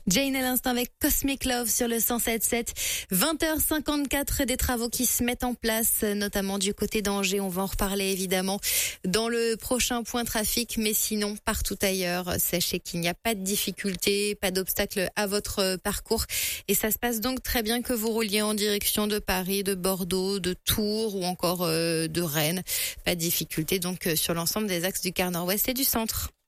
Jane à l'instant avec Cosmic Love sur le 107.7. 20h54, des travaux qui se mettent en place, notamment du côté d'Angers. On va en reparler évidemment dans le prochain point trafic, mais sinon partout ailleurs, sachez qu'il n'y a pas de difficulté, pas d'obstacle à votre parcours. Et ça se passe donc très bien que vous rouliez en direction de Paris, de Bordeaux, de Tours ou encore de Rennes. Pas de difficulté donc sur l'ensemble des axes du quart nord-ouest et du centre.